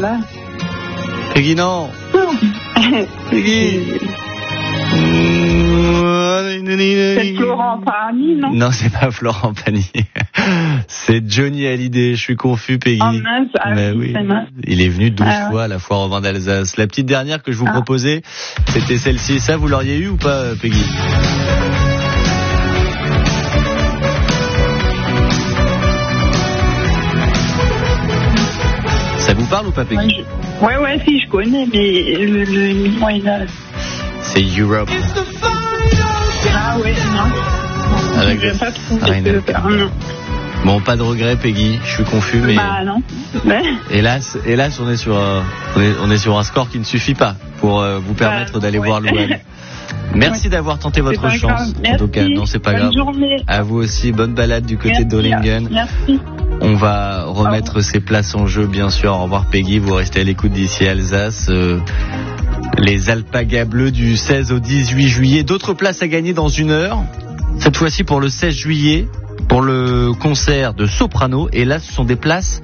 là. Peggy, non. Peggy. C'est Florent Pagny, non? Non, c'est pas Florent Pagny. C'est Johnny Hallyday. Je suis confus, Peggy. Oh mince, Oui. Il est venu 12 fois à la foire au vin d'Alsace. La petite dernière que je vous proposais, c'était celle-ci. Ça, vous l'auriez eu ou pas, Peggy? Ça vous parle ou pas, Peggy? Ouais, si, je connais, mais le moyen. C'est Europe. Ah ouais, non. Avec Je n'ai pas trouvé non. Bon, pas de regret, Peggy. Je suis confus, mais. Bah non. Ouais. Hélas, on est sur un score qui ne suffit pas pour vous permettre d'aller voir Louane. Merci d'avoir tenté votre chance. En tout cas, non, c'est pas grave. Journée. À vous aussi, bonne balade du côté de Dolingen. Merci. On va remettre ces places en jeu, bien sûr. Au revoir, Peggy. Vous restez à l'écoute d'ici Alsace. Les Alpagas Bleus du 16 au 18 juillet. D'autres places à gagner dans une heure. Cette fois-ci pour le 16 juillet, pour le concert de Soprano. Et là, ce sont des places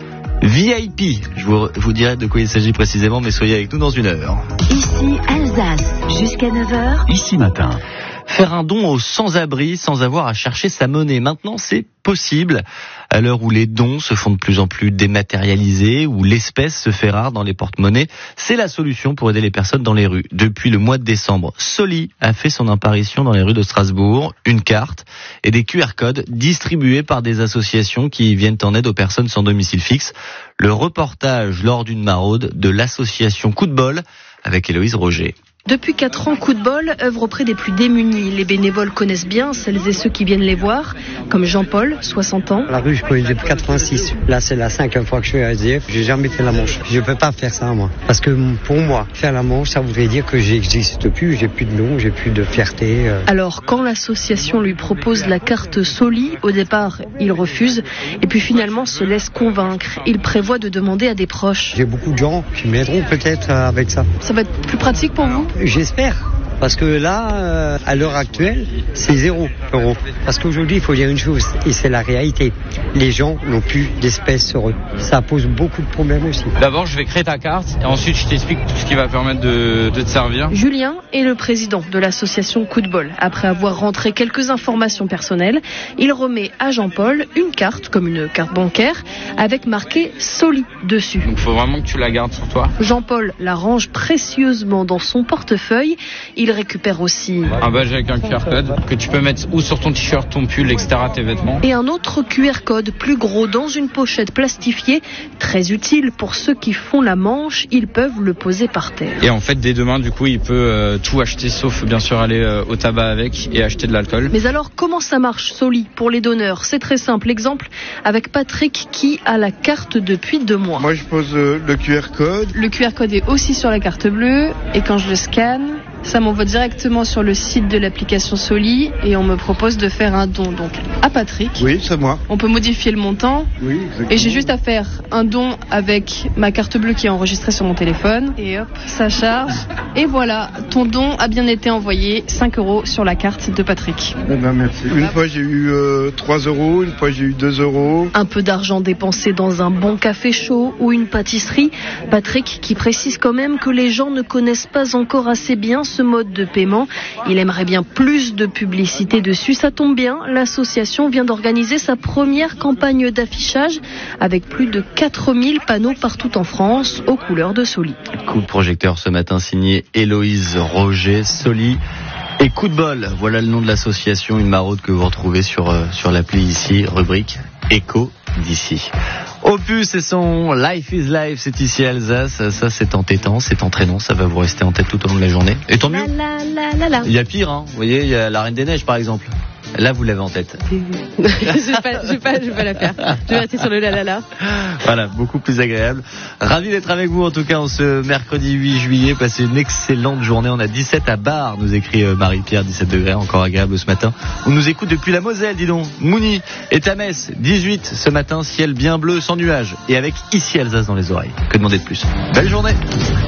VIP. Je vous dirai de quoi il s'agit précisément, mais soyez avec nous dans une heure. Ici Alsace, jusqu'à 9h. Ici matin. Faire un don aux sans-abri sans avoir à chercher sa monnaie. Maintenant, c'est possible. À l'heure où les dons se font de plus en plus dématérialisés, où l'espèce se fait rare dans les porte-monnaies, c'est la solution pour aider les personnes dans les rues. Depuis le mois de décembre, Soli a fait son apparition dans les rues de Strasbourg. Une carte et des QR codes distribués par des associations qui viennent en aide aux personnes sans domicile fixe. Le reportage lors d'une maraude de l'association Coup de Bol avec Héloïse Roger. Depuis 4 ans, Coup de Bol œuvre auprès des plus démunis. Les bénévoles connaissent bien celles et ceux qui viennent les voir, comme Jean-Paul, 60 ans. La rue, je connais depuis 86. Là, c'est la 5e fois que je fais SDF. J'ai jamais fait la manche. Je peux pas faire ça, moi. Parce que pour moi, faire la manche, ça voudrait dire que j'existe plus, j'ai plus de nom, j'ai plus de fierté. Alors, quand l'association lui propose la carte Soli, au départ, il refuse. Et puis finalement, se laisse convaincre. Il prévoit de demander à des proches. J'ai beaucoup de gens qui m'aideront peut-être avec ça. Ça va être plus pratique pour vous ? J'espère. Parce que là, à l'heure actuelle, c'est 0 €. Parce qu'aujourd'hui, il faut dire une chose, et c'est la réalité. Les gens n'ont plus d'espèces sur eux. Ça pose beaucoup de problèmes aussi. D'abord, je vais créer ta carte et ensuite, je t'explique tout ce qui va permettre de te servir. Julien est le président de l'association Coup de Bol. Après avoir rentré quelques informations personnelles, il remet à Jean-Paul une carte, comme une carte bancaire, avec marqué Soli dessus. Donc, il faut vraiment que tu la gardes sur toi. Jean-Paul la range précieusement dans son portefeuille. Il récupère aussi un badge avec un QR code que tu peux mettre ou sur ton t-shirt, ton pull, etc., tes vêtements. Et un autre QR code plus gros dans une pochette plastifiée, très utile pour ceux qui font la manche, ils peuvent le poser par terre. Et en fait, dès demain, du coup, il peut tout acheter, sauf bien sûr aller au tabac avec et acheter de l'alcool. Mais alors, comment ça marche, Soli, pour les donneurs? C'est très simple. Exemple avec Patrick qui a la carte depuis 2 mois. Moi, je pose le QR code. Le QR code est aussi sur la carte bleue et quand je le scanne, ça m'envoie directement sur le site de l'application Soli et on me propose de faire un don donc à Patrick. Oui, c'est moi. On peut modifier le montant. Oui, exactement. Et j'ai juste à faire un don avec ma carte bleue qui est enregistrée sur mon téléphone. Et hop, ça charge. Et voilà, ton don a bien été envoyé. 5 € sur la carte de Patrick. Eh ben, merci. Une fois, j'ai eu 3 €. Une fois, j'ai eu 2 €. Un peu d'argent dépensé dans un bon café chaud ou une pâtisserie. Patrick qui précise quand même que les gens ne connaissent pas encore assez bien ce mode de paiement. Il aimerait bien plus de publicité dessus. Ça tombe bien, l'association vient d'organiser sa première campagne d'affichage avec plus de 4000 panneaux partout en France aux couleurs de Soli. Coup de projecteur ce matin signé Héloïse Roger. Soli et Coup de Bol, voilà le nom de l'association, une maraude que vous retrouvez sur l'appli ici, rubrique Écho d'ici. Opus et son Life is Life, c'est ici à Alsace. Ça, c'est entêtant, c'est entraînant, ça va vous rester en tête tout au long de la journée. Et tant mieux. Il y a pire, hein. Vous voyez, il y a la Reine des Neiges, par exemple. Là, vous l'avez en tête. Je vais pas la faire. Je vais rester sur le la. Voilà, beaucoup plus agréable. Ravi d'être avec vous, en tout cas, en ce mercredi 8 juillet. Passez une excellente journée. On a 17 à Bar, nous écrit Marie-Pierre, 17 degrés, encore agréable ce matin. On nous écoute depuis la Moselle, dis donc. Mouni et Tamès, 18 ce matin, ciel bien bleu, sans nuages. Et avec ici Alsace dans les oreilles. Que demander de plus? Belle journée!